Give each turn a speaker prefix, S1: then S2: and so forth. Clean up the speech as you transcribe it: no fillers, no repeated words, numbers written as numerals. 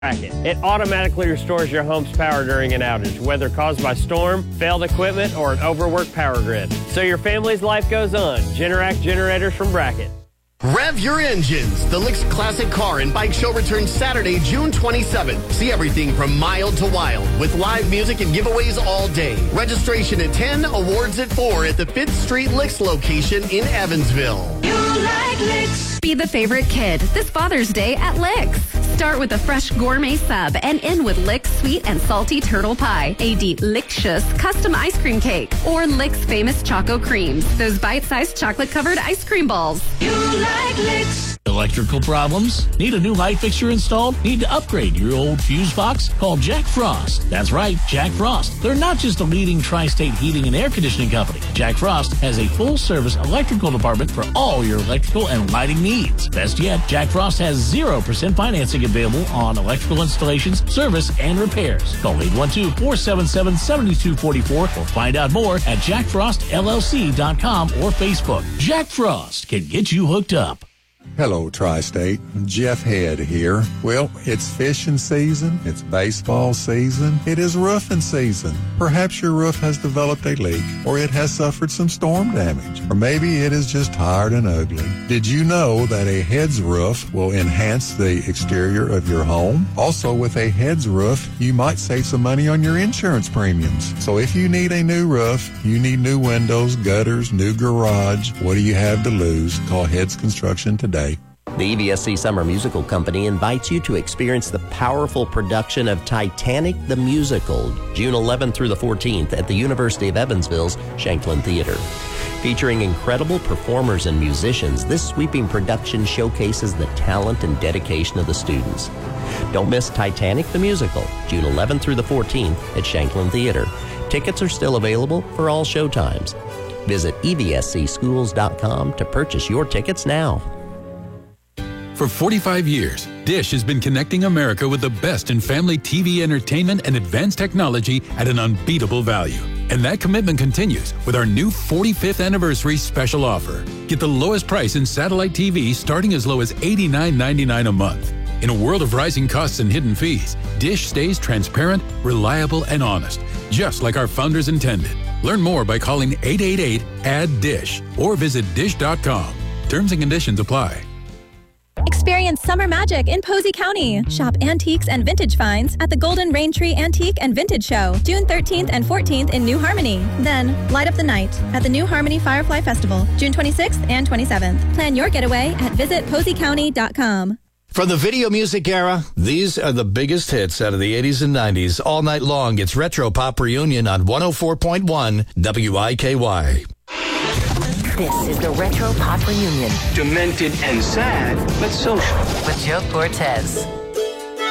S1: Bracket. It automatically restores your home's power during an outage, whether caused by storm, failed equipment, or an overworked power grid. So your family's life goes on. Generac generators from Bracket.
S2: Rev your engines. The Licks Classic Car and Bike Show returns Saturday, June 27th. See everything from mild to wild with live music and giveaways all day. Registration at 10, awards at 4 at the 5th Street Licks location in Evansville.
S3: You like Licks.
S4: Be the favorite kid this Father's Day at Licks. Start with a fresh gourmet sub and end with Licks sweet and salty turtle pie, a delicious custom ice cream cake, or Licks famous Choco Creams, those bite-sized chocolate-covered ice cream balls.
S3: You like Licks.
S5: Electrical problems? Need a new light fixture installed? Need to upgrade your old fuse box? Call Jack Frost. That's right, Jack Frost. They're not just a leading tri-state heating and air conditioning company. Jack Frost has a full-service electrical department for all your electrical and lighting needs. Best yet, Jack Frost has 0% financing available on electrical installations, service, and repairs. Call 812-477-7244 or find out more at jackfrostllc.com or Facebook. Jack Frost can get you hooked up.
S6: Hello, Tri-State. Jeff Head here. Well, it's fishing season, it's baseball season, it is roofing season. Perhaps your roof has developed a leak, or it has suffered some storm damage, or maybe it is just tired and ugly. Did you know that a Heads roof will enhance the exterior of your home? Also, with a Heads roof, you might save some money on your insurance premiums. So if you need a new roof, you need new windows, gutters, new garage, what do you have to lose? Call Heads Construction today.
S7: The EVSC Summer Musical Company invites you to experience the powerful production of Titanic the Musical, June 11th through the 14th at the University of Evansville's Shanklin Theater. Featuring incredible performers and musicians, this sweeping production showcases the talent and dedication of the students. Don't miss Titanic the Musical, June 11th through the 14th at Shanklin Theater. Tickets are still available for all showtimes. Visit evscschools.com to purchase your tickets now.
S8: For 45 years, Dish has been connecting America with the best in family TV entertainment and advanced technology at an unbeatable value. And that commitment continues with our new 45th anniversary special offer. Get the lowest price in satellite TV starting as low as $89.99 a month. In a world of rising costs and hidden fees, Dish stays transparent, reliable, and honest, just like our founders intended. Learn more by calling 888-ADD-DISH or visit dish.com. Terms and conditions apply.
S9: Experience summer magic in Posey County. Shop antiques and vintage finds at the Golden Rain Tree Antique and Vintage Show, June 13th and 14th in New Harmony. Then, light up the night at the New Harmony Firefly Festival, June 26th and 27th. Plan your getaway at visitposeycounty.com.
S10: From the video music era, these are the biggest hits out of the 80s and 90s. All night long, it's Retro Pop Reunion on 104.1 WIKY.
S11: This is the Retro Pop Reunion.
S12: Demented and sad, but social.
S11: With Joe Cortez.